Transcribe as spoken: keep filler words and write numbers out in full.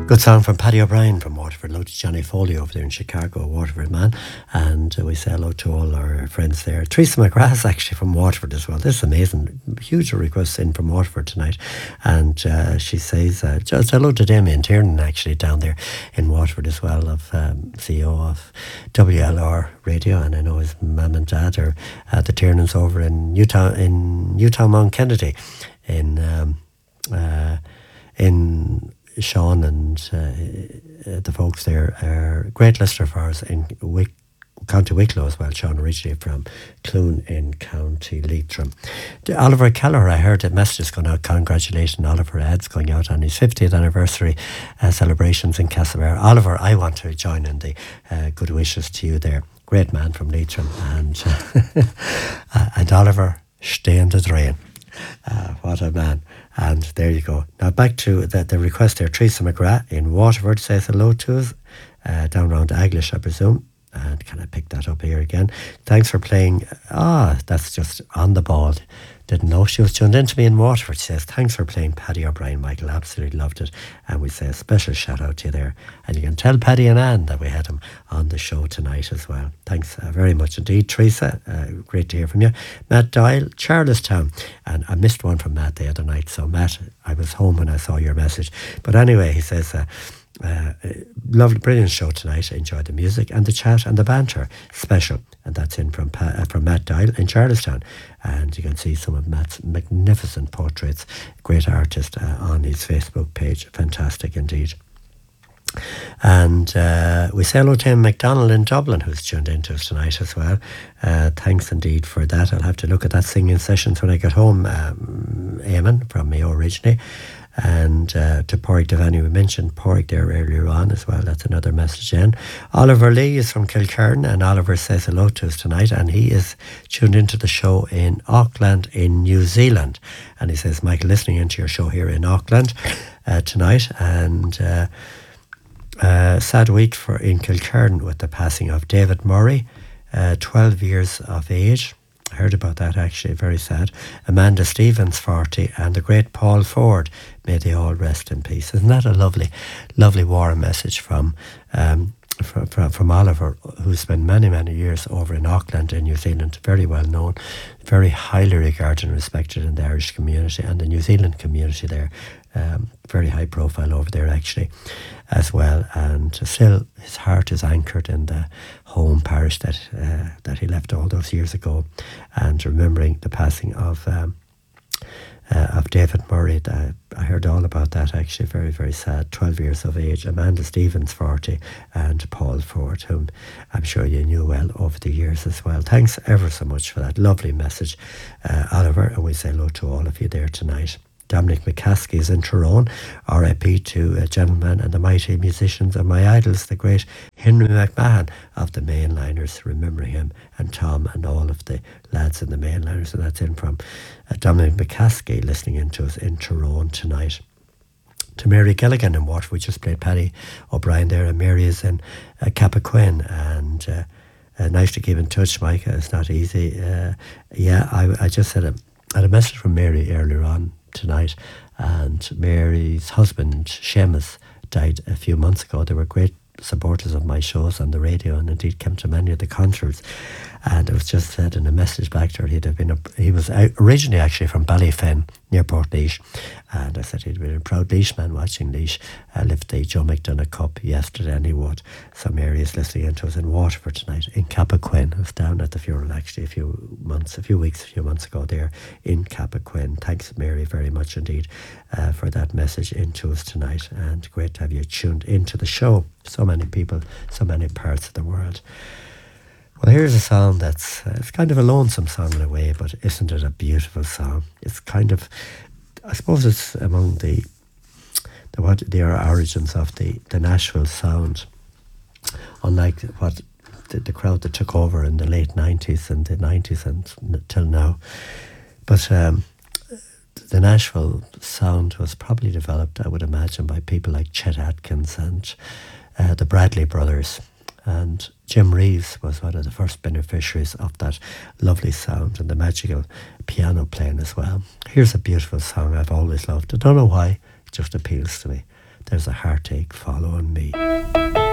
Good song from Paddy O'Brien from Waterford. Hello to Johnny Foley over there in Chicago, a Waterford man. And uh, we say hello to all our friends there. Teresa McGrath actually from Waterford as well. This is amazing. Huge requests in from Waterford tonight. And uh, she says, uh, just hello to Damien Tiernan actually down there in Waterford as well, of um, C E O of W L R Radio. And I know his mum and dad are at the Tiernans over in Newtown, in Newtown Mount Kennedy in, um, uh, in Sean and uh, the folks there are great listener for us in Wick, County Wicklow as well. Sean originally from Clune in County Leitrim. To Oliver Keller, I heard a message going out. Congratulations, Oliver. Ads going out on his fiftieth anniversary uh, celebrations in Castlebar. Oliver, I want to join in the uh, good wishes to you there. Great man from Leitrim. And, uh, and Oliver, stay in the drain. Uh, what a man. And there you go. Now back to the, the request there. Teresa McGrath in Waterford says hello to us. Uh, down around Aglish, I presume. And can I pick that up here again? Thanks for playing. Ah, that's just on the ball. Didn't know she was tuned in to me in Waterford. She says, thanks for playing Paddy O'Brien, Michael. Absolutely loved it. And we say a special shout out to you there. And you can tell Paddy and Anne that we had him on the show tonight as well. Thanks uh, very much indeed, Teresa. Uh, great to hear from you. Matt Doyle, Charlestown. And I missed one from Matt the other night. So Matt, I was home when I saw your message. But anyway, he says, uh, Uh, lovely, brilliant show tonight. I enjoyed the music and the chat and the banter. Special. And that's in from pa- uh, from Matt Dial in Charlestown. And you can see some of Matt's magnificent portraits. Great artist uh, on his Facebook page. Fantastic indeed. And uh, we say hello to Tim McDonald in Dublin, who's tuned in to us tonight as well. Uh, thanks indeed for that. I'll have to look at that singing sessions when I get home. Um, Eamon from Mayo originally. And uh, to Porrick Devaney, we mentioned Porrick there earlier on as well. That's another message in. Oliver Lee is from Kilkerran, and Oliver says hello to us tonight, and he is tuned into the show in Auckland in New Zealand. And he says, Michael, listening into your show here in Auckland uh, tonight, and uh, uh, sad week for in Kilkerran with the passing of David Murray, uh, twelve years of age. I heard about that actually, very sad. Amanda Stevens, forty, and the great Paul Ford, may they all rest in peace. Isn't that a lovely, lovely warm message from um, from, from, from Oliver, who spent many, many years over in Auckland in New Zealand, very well known, very highly regarded and respected in the Irish community and the New Zealand community there. Um, very high profile over there actually as well, and still his heart is anchored in the home parish that uh, that he left all those years ago. And remembering the passing of um, uh, of David Murray, uh, I heard all about that actually. Very, very sad. twelve years of age. Amanda Stevens, forty, and Paul Ford, whom I'm sure you knew well over the years as well. Thanks ever so much for that lovely message, uh, Oliver, and we say hello to all of you there tonight. Dominic McCaskey is in Tyrone. R I P to a gentleman and the mighty musicians and my idols, the great Henry McMahon of the Mainliners, remembering him, and Tom and all of the lads in the Mainliners. And that's in from uh, Dominic McCaskey, listening in to us in Tyrone tonight. To Mary Gilligan in Waterford, we just played Paddy O'Brien there, and Mary is in uh, Cappoquin, and uh, uh, nice to keep in touch, Mike. It's not easy. Uh, yeah, I, I just had a, had a message from Mary earlier on tonight, and Mary's husband Seamus died a few months ago. They were great supporters of my shows on the radio, and indeed came to many of the concerts. And it was just said in a message back to her, he'd have been a, he was originally actually from Ballyfen near Port Laois, and I said he'd been a proud Laois man watching Laois uh, lift the Joe McDonagh Cup yesterday, and he would. So Mary is listening into us in Waterford tonight in Cappoquin. I was down at the funeral actually a few months, a few weeks, a few months ago there in Cappoquin. Thanks, Mary, very much indeed uh, for that message into us tonight, and great to have you tuned into the show. So many people, so many parts of the world. Well, here's a song that's, uh, it's kind of a lonesome song in a way, but isn't it a beautiful song? It's kind of, I suppose it's among the, the what the origins of the, the Nashville sound, unlike what the, the crowd that took over in the late nineties and the nineties and till now. But um, the Nashville sound was probably developed, I would imagine, by people like Chet Atkins and uh, the Bradley brothers. And Jim Reeves was one of the first beneficiaries of that lovely sound and the magical piano playing as well. Here's a beautiful song I've always loved. I don't know why, it just appeals to me. there's a heartache following me.